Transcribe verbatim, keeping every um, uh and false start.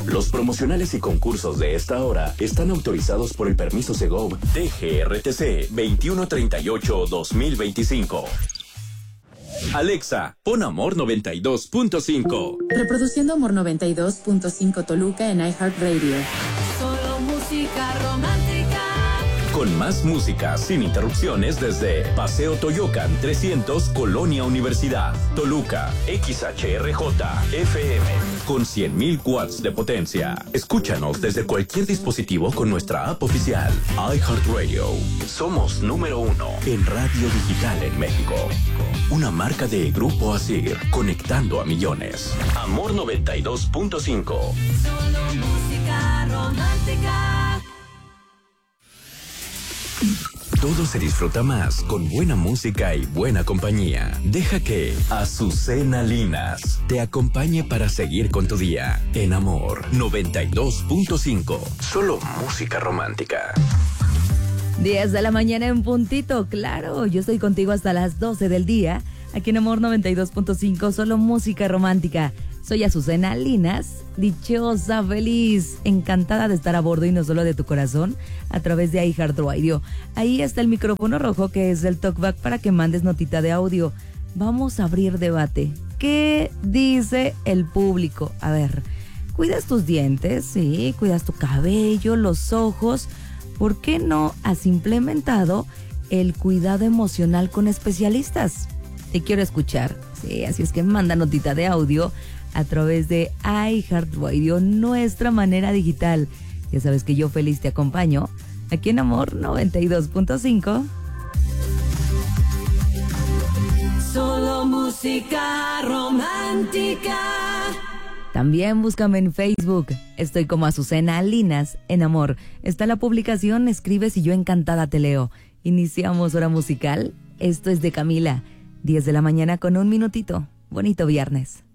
Los promocionales y concursos de esta hora están autorizados por el permiso Segov T G R T C veintiuno treinta y ocho guión dos mil veinticinco. Alexa, pon Amor noventa y dos punto cinco. Reproduciendo Amor noventa y dos punto cinco Toluca en iHeartRadio. Solo música romántica. Con más música sin interrupciones desde Paseo Toyocan trescientos, Colonia Universidad, Toluca, X H R J F M, con cien mil watts de potencia. Escúchanos desde cualquier dispositivo con nuestra app oficial, iHeartRadio. Somos número uno en radio digital en México. Una marca de Grupo Asir, conectando a millones. Amor noventa y dos punto cinco. Solo música romántica. Todo se disfruta más con buena música y buena compañía. Deja que Azucena Linas te acompañe para seguir con tu día en Amor noventa y dos punto cinco. Solo música romántica. diez de la mañana en puntito, claro. Yo estoy contigo hasta las doce del día. Aquí en Amor noventa y dos punto cinco, solo música romántica. Soy Azucena Linas, dichosa, feliz, encantada de estar a bordo y no solo de tu corazón, a través de iHeartRadio. Ahí está el micrófono rojo que es el talkback para que mandes notita de audio. Vamos a abrir debate. ¿Qué dice el público? A ver, ¿cuidas tus dientes? Sí, ¿cuidas tu cabello, los ojos? ¿Por qué no has implementado el cuidado emocional con especialistas? Te quiero escuchar. Sí, así es que manda notita de audio a través de iHeartRadio, nuestra manera digital. Ya sabes que yo feliz te acompaño aquí en Amor noventa y dos punto cinco. Solo música romántica. También búscame en Facebook. Estoy como Azucena Linas en Amor. Está la publicación, escribes y yo encantada te leo. Iniciamos hora musical. Esto es de Camila. diez de la mañana con un minutito. Bonito viernes.